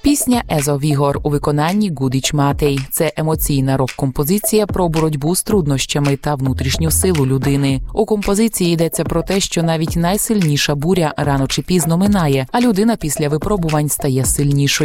Пісня «Езо Вігор» у виконанні Гудіч Матей. Це емоційна рок-композиція про боротьбу з труднощами та внутрішню силу людини. У композиції йдеться про те, що навіть найсильніша буря рано чи пізно минає, а людина після випробувань стає сильнішою.